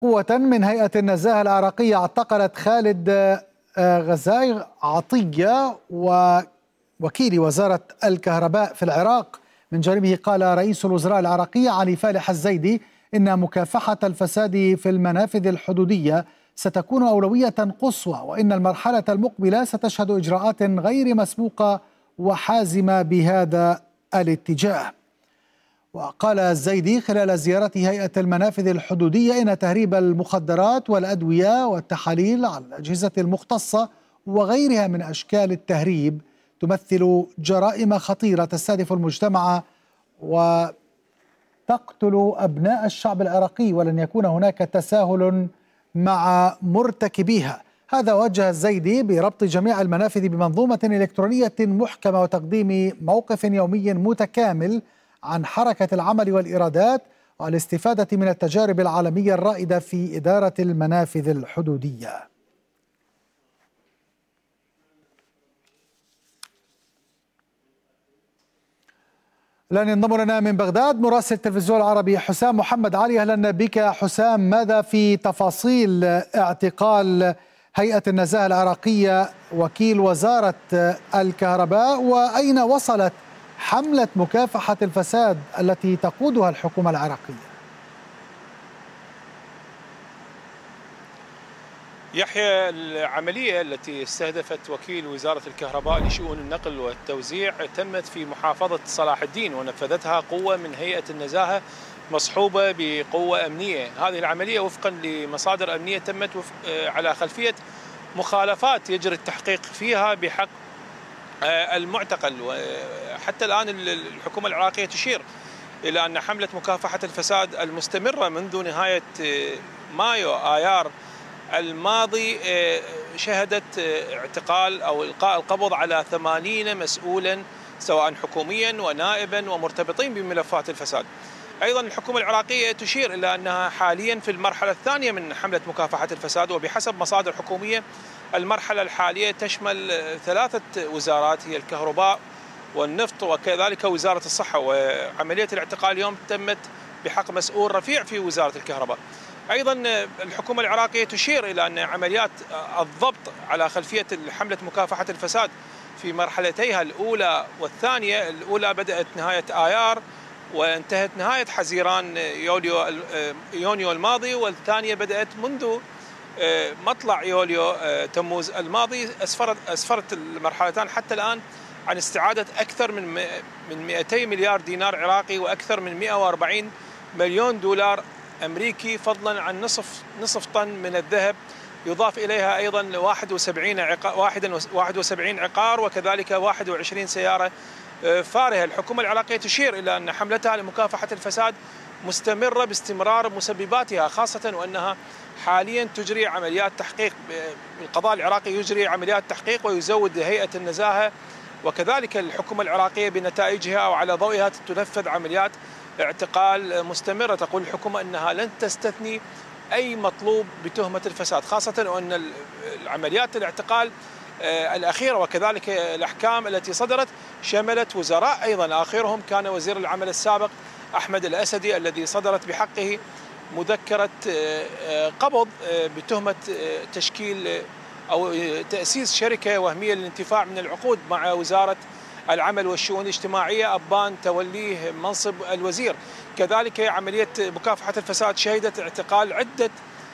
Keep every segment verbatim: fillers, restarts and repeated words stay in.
قوة من هيئة النزاهة العراقية اعتقلت خالد آه، غزاي عطية ووكيل وزارة الكهرباء في العراق. من جانبه قال رئيس الوزراء العراقي علي فالح الزيدي إن مكافحة الفساد في المنافذ الحدودية ستكون أولوية قصوى، وإن المرحلة المقبلة ستشهد إجراءات غير مسبوقة وحازمة بهذا الاتجاه. وقال الزيدي خلال زيارة هيئة المنافذ الحدودية إن تهريب المخدرات والأدوية والتحاليل على الأجهزة المختصة وغيرها من أشكال التهريب تمثل جرائم خطيرة تستهدف المجتمع وتقتل أبناء الشعب العراقي، ولن يكون هناك تساهل مع مرتكبيها. هذا وجه الزيدي بربط جميع المنافذ بمنظومة إلكترونية محكمة وتقديم موقف يومي متكامل عن حركة العمل والإيرادات والاستفادة من التجارب العالمية الرائدة في إدارة المنافذ الحدودية. الآن ينضم لنا من بغداد مراسل التلفزيون العربي حسام محمد علي. أهلا بك حسام، ماذا في تفاصيل اعتقال هيئة النزاهة العراقية وكيل وزارة الكهرباء، وأين وصلت حملة مكافحة الفساد التي تقودها الحكومة العراقية؟ يحيى، العملية التي استهدفت وكيل وزارة الكهرباء لشؤون النقل والتوزيع تمت في محافظة صلاح الدين، ونفذتها قوة من هيئة النزاهة مصحوبة بقوة أمنية. هذه العملية وفقا لمصادر أمنية تمت على خلفية مخالفات يجري التحقيق فيها بحق المعتقل. وحتى الآن الحكومة العراقية تشير إلى أن حملة مكافحة الفساد المستمرة منذ نهاية مايو آيار الماضي شهدت اعتقال أو إلقاء القبض على ثمانين مسؤولا سواء حكوميا ونائبا ومرتبطين بملفات الفساد. أيضا الحكومة العراقية تشير إلى أنها حاليا في المرحلة الثانية من حملة مكافحة الفساد، وبحسب مصادر حكومية المرحلة الحالية تشمل ثلاثة وزارات هي الكهرباء والنفط وكذلك وزارة الصحة. وعملية الاعتقال اليوم تمت بحق مسؤول رفيع في وزارة الكهرباء. أيضا الحكومة العراقية تشير إلى أن عمليات الضبط على خلفية حملة مكافحة الفساد في مرحلتيها الأولى والثانية، الأولى بدأت نهاية آيار وانتهت نهاية حزيران يوليو يونيو الماضي، والثانية بدأت منذ مطلع يوليو تموز الماضي. أسفرت أسفرت المرحلتان حتى الآن عن استعادة أكثر من من مئتي مليار دينار عراقي وأكثر من مئة وأربعين مليون دولار أمريكي، فضلا عن نصف نصف طن من الذهب، يضاف إليها أيضا واحد وسبعين واحد وسبعين عقار وكذلك واحد وعشرين سيارة فارهة. الحكومة العراقية تشير إلى أن حملتها لمكافحة الفساد مستمرة باستمرار مسبباتها، خاصة وأنها حاليا تجري عمليات تحقيق. القضاء العراقي يجري عمليات تحقيق ويزود هيئة النزاهة وكذلك الحكومة العراقية بنتائجها، وعلى ضوئها تنفذ عمليات اعتقال مستمرة. تقول الحكومة أنها لن تستثني أي مطلوب بتهمة الفساد، خاصة وأن العمليات الاعتقال الأخيرة وكذلك الأحكام التي صدرت شملت وزراء أيضا، آخرهم كان وزير العمل السابق أحمد الأسدي الذي صدرت بحقه مذكرة قبض بتهمة تشكيل أو تأسيس شركة وهمية للانتفاع من العقود مع وزارة العمل والشؤون الاجتماعية أبان توليه منصب الوزير. كذلك عملية مكافحة الفساد شهدت اعتقال عدة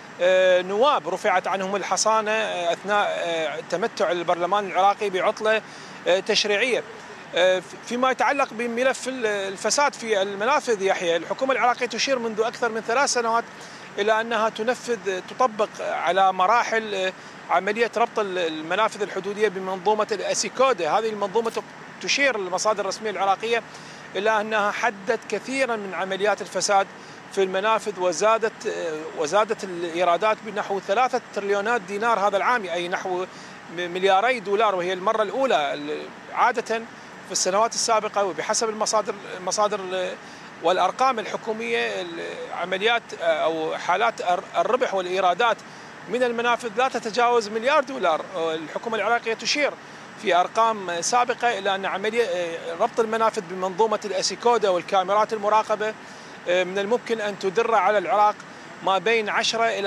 نواب رفعت عنهم الحصانة أثناء تمتع البرلمان العراقي بعطلة تشريعية. فيما يتعلق بملف الفساد في المنافذ، يحيى، الحكومة العراقية تشير منذ أكثر من ثلاث سنوات إلى أنها تنفذ تطبق على مراحل عملية ربط المنافذ الحدودية بمنظومة الأسيكودا. هذه المنظومة تشير المصادر الرسمية العراقية إلى أنها حدت كثيرا من عمليات الفساد في المنافذ، وزادت وزادت الإيرادات بنحو ثلاثة تريليونات دينار هذا العام، أي نحو ملياري دولار، وهي المرة الأولى. عادة في السنوات السابقة وبحسب المصادر المصادر والأرقام الحكومية عمليات أو حالات الربح والإيرادات من المنافذ لا تتجاوز مليار دولار. الحكومة العراقية تشير في أرقام سابقة إلى أن عملية ربط المنافذ بمنظومة الأسيكودا والكاميرات المراقبة من الممكن أن تدر على العراق ما بين عشرة إلى